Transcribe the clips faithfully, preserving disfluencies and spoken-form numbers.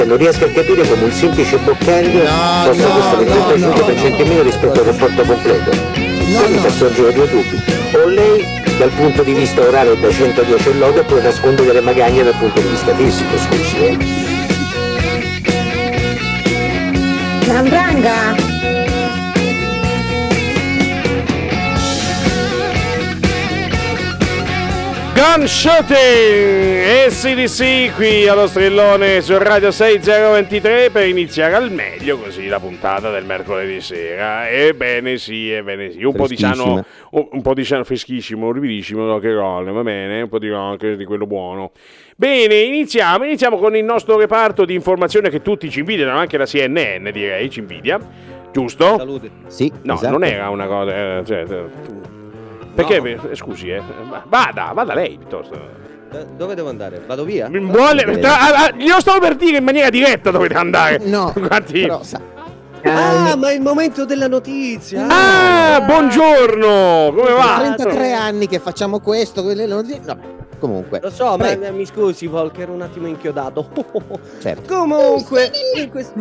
Non riesco a capire come un semplice bookend No, possa no, costare no, trentacinque per cento in meno rispetto al rapporto completo. Quindi no. per sorgere due dubbi. O lei dal punto di vista orale è da centodieci e lode oppure nasconde delle magagne dal punto di vista fisico, scusi, eh. Zanzanga! Gunshooting e C D C qui allo Strillone su Radio sei zero ventitré per iniziare al meglio così la puntata del mercoledì sera. Ebbene sì, ebbene sì, un po' di sano, un, un po' di sano freschissimo, morbidissimo, no, che rolle, va bene, un po' di anche di quello buono. Bene, iniziamo, iniziamo con il nostro reparto di informazione che tutti ci invidiano, anche la C N N direi ci invidia, giusto? Salute. Sì, No, esatto. non era una cosa, eh, cioè, perché, no. Scusi, eh, vada, vada lei piuttosto. Da, dove devo andare? Vado via? Vuole, tra, ah, glielo stavo per dire in maniera diretta dove deve andare. No, Guardi. però sa... Ah, ma è il momento della notizia. Ah, ah, buongiorno, come va? trentatré anni che facciamo questo, quelle notizie. Vabbè, comunque. Lo so, prego. ma mi scusi, Volker, ero un attimo inchiodato. Certo. Comunque, in questo...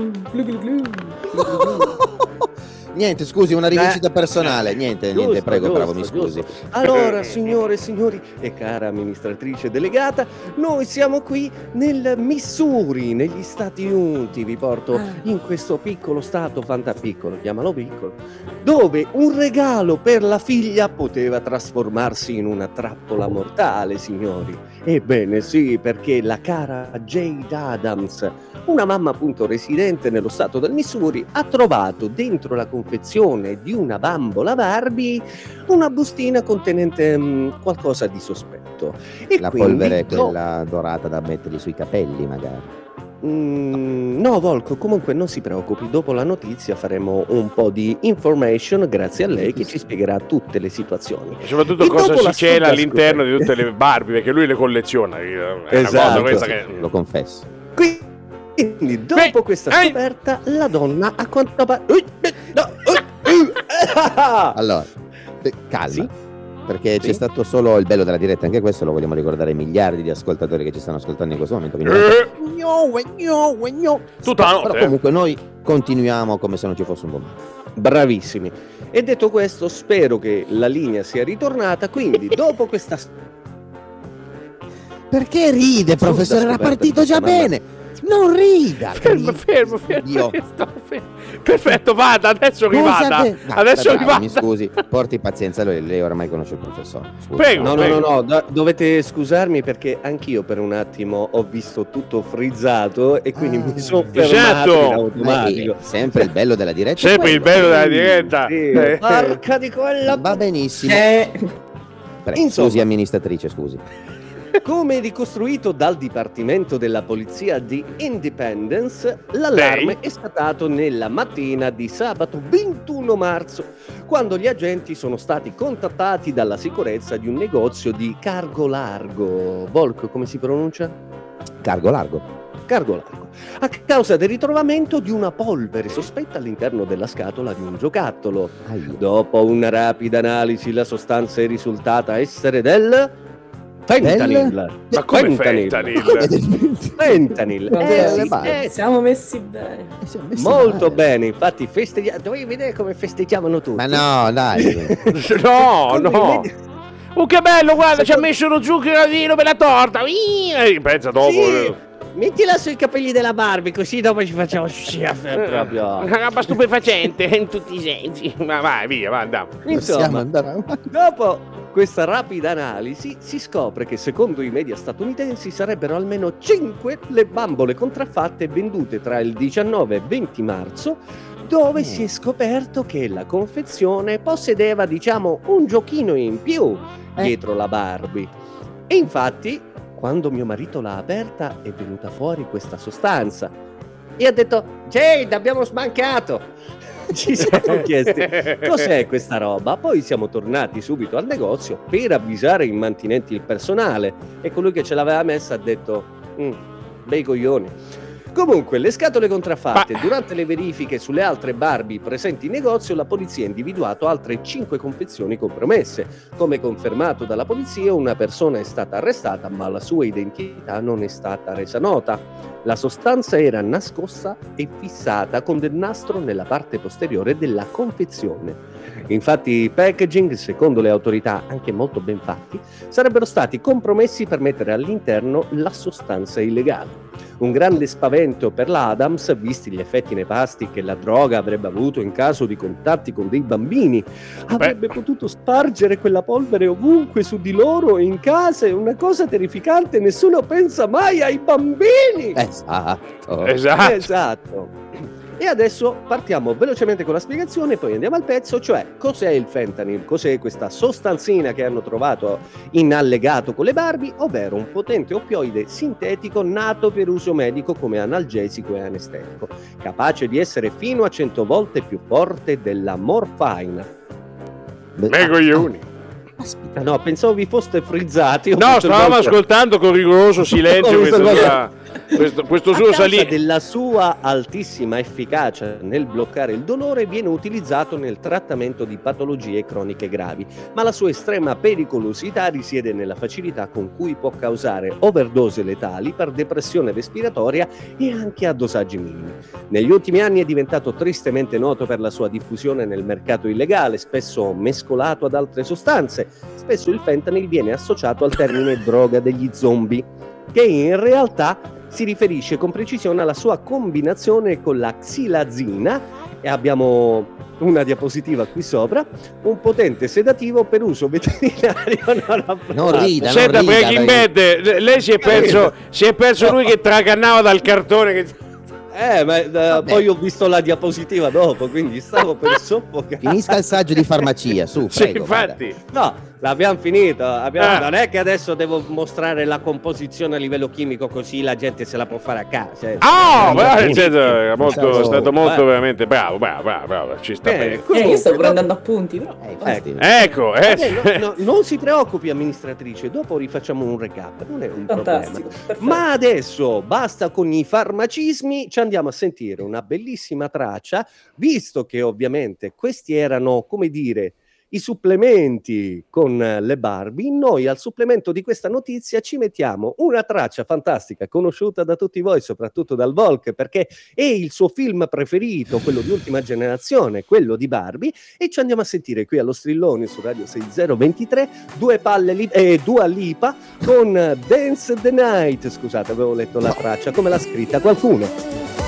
Niente, scusi, una rivincita personale. Niente, Giusto, niente, prego, giusto, bravo, mi scusi. giusto. Allora, signore e signori e cara amministratrice delegata, noi siamo qui nel Missouri, negli Stati Uniti. Vi porto in questo piccolo stato, fantapiccolo, chiamalo piccolo, dove un regalo per la figlia poteva trasformarsi in una trappola mortale, signori. Ebbene sì, perché la cara Jade Adams, una mamma appunto residente nello stato del Missouri, ha trovato dentro la confezione di una bambola Barbie una bustina contenente mh, qualcosa di sospetto. E La quindi, polvere, no, quella dorata da metterli sui capelli, magari. Mm, no, Volco, comunque non si preoccupi, dopo la notizia faremo un po' di information grazie a lei che ci spiegherà tutte le situazioni. E soprattutto E cosa dopo la si cela scorta all'interno scoperta. di tutte le Barbie, perché lui le colleziona. È una Esatto. cosa questa che... Lo confesso. Quindi, dopo Beh, questa ehi. scoperta, la donna a quanto pare... Allora, eh, calma. Sì? Perché Sì? c'è stato solo il bello della diretta, anche questo lo vogliamo ricordare ai miliardi di ascoltatori che ci stanno ascoltando in questo momento. quindi- Eh, Gno, gno, gno. Tutta la notte, Però eh. comunque noi continuiamo come se non ci fosse un momento. Bravissimi. E detto questo, spero che la linea sia ritornata, quindi dopo questa... Perché ride, professore? Era scoperta partito di già questa bene. Non rida. Fermo, ridi. fermo, fermo. Dio. Sto fermo. Perfetto, vada, adesso Scusa rivada. te- No, Adesso bravo, rivada. mi scusi, porti pazienza, lei, lei oramai conosce il professore. Scusi. Prego. No, no, no, no, do- dovete scusarmi perché anch'io per un attimo ho visto tutto frizzato e quindi Ah. mi sono Esatto. fermato in Ma automatico. è sempre il bello della diretta. è Sempre il quello. bello della diretta. Sì, Eh, porca di quella... Va benissimo. Prego, Insomma. scusi, amministratrice, scusi. Come ricostruito dal Dipartimento della Polizia di Independence, l'allarme Lei? è scattato nella mattina di sabato ventuno marzo, quando gli agenti sono stati contattati dalla sicurezza di un negozio di Cargo Largo. Volk, come si pronuncia? Cargo largo. Cargo Largo. A causa del ritrovamento di una polvere sospetta all'interno della scatola di un giocattolo. Aia. Dopo una rapida analisi, la sostanza è risultata essere del fentanyl. Ma come fentanyl? Fentanyl. Non Eh, deve sì, levare. eh, Siamo messi bene. molto bene, infatti festeggiamo. Dovevi vedere come festeggiavano tutti. Ma no, dai. No, Secondo no. i medi- Oh, che bello, guarda, ci ha Secondo- messo lo zuccheratino per la torta. Ih, pensa dopo. Sì, mettila sui capelli della Barbie, così dopo ci facciamo schiaffo Eh, proprio. Una roba stupefacente in tutti i sensi. Ma vai, via, va, andiamo. Possiamo Insomma, andare avanti. dopo questa rapida analisi si scopre che secondo i media statunitensi sarebbero almeno cinque le bambole contraffatte vendute tra il diciannove e venti marzo, dove Mm. si è scoperto che la confezione possedeva, diciamo, un giochino in più Eh. dietro la Barbie. E infatti, quando mio marito l'ha aperta, è venuta fuori questa sostanza. E ha detto: Jade, abbiamo smancato! Ci siamo chiesti cos'è questa roba. Poi siamo tornati subito al negozio per avvisare i mantinenti il personale e colui che ce l'aveva messa ha detto: "Mm, bei coglioni". Comunque, le scatole contraffatte. Ma- Durante le verifiche sulle altre Barbie presenti in negozio, la polizia ha individuato altre cinque confezioni compromesse. Come confermato dalla polizia, una persona è stata arrestata, ma la sua identità non è stata resa nota. La sostanza era nascosta e fissata con del nastro nella parte posteriore della confezione. Infatti i packaging, secondo le autorità anche molto ben fatti, sarebbero stati compromessi per mettere all'interno la sostanza illegale. Un grande spavento per l'Adams, visti gli effetti nefasti che la droga avrebbe avuto in caso di contatti con dei bambini. Avrebbe Beh. potuto spargere quella polvere ovunque su di loro, in casa, è una cosa terrificante, nessuno pensa mai ai bambini! Esatto. Esatto. Esatto. E adesso partiamo velocemente con la spiegazione, poi andiamo al pezzo, cioè cos'è il fentanyl, cos'è questa sostanzina che hanno trovato in allegato con le Barbie, ovvero un potente oppioide sintetico nato per uso medico come analgesico e anestetico, capace di essere fino a cento volte più forte della morfina. Me coglioni. Ah, no, pensavo vi foste frizzati. Ho No, visto il stavamo balcone. ascoltando con rigoroso silenzio Ho visto questo, cosa- sua- questo, questo A suo causa salire. della sua altissima efficacia nel bloccare il dolore, viene utilizzato nel trattamento di patologie croniche gravi, ma la sua estrema pericolosità risiede nella facilità con cui può causare overdose letali per depressione respiratoria e anche a dosaggi minimi. Negli ultimi anni è diventato tristemente noto per la sua diffusione nel mercato illegale, spesso mescolato ad altre sostanze. Spesso il fentanyl viene associato al termine droga degli zombie, che in realtà si riferisce con precisione alla sua combinazione con la xilazina, e abbiamo una diapositiva qui sopra, un potente sedativo per uso veterinario non approvato. Non rida, Senta, non rida, Breaking perché- Bad, lei si è perso, si è perso lui che tracannava dal cartone. Che... Eh, ma eh, poi ho visto la diapositiva dopo, quindi stavo per soffocare. Finisca il saggio di farmacia, su, Sì, prego. vada. infatti. No, l'abbiamo finito. Abbiamo... Ah. Non è che adesso devo mostrare la composizione a livello chimico, così la gente se la può fare a casa. eh. Ah, Eh, beh, eh, certo, è molto- Pensavo- è stato molto eh. veramente bravo, bravo, bravo, bravo, ci sta Eh, bene. Eh, io comunque, stavo no- prendendo appunti, però. Eh, infatti. Ecco, eh. Vabbè, no, no, non si preoccupi, amministratrice, dopo rifacciamo un recap, non è un Fantastico, problema. perfetto. Ma adesso basta con i farmacismi, ci andiamo a sentire una bellissima traccia, visto che ovviamente questi erano, come dire, i supplementi con le Barbie. Noi al supplemento di questa notizia ci mettiamo una traccia fantastica, conosciuta da tutti voi, soprattutto dal Volk, perché è il suo film preferito, quello di ultima generazione, quello di Barbie, e ci andiamo a sentire qui allo Strillone su Radio sei zero ventitré due palle li- eh, Dua Lipa con Dance the Night. Scusate, avevo letto la traccia, come l'ha scritta qualcuno?